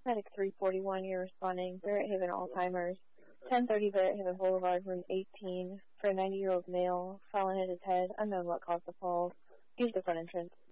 Medic 341, you're responding. Barrett Haven Alzheimer's. 1030 Barrett Haven Boulevard, room 18, for a 90-year-old male. Fallen hit his head. Unknown what caused the fall. Use the front entrance.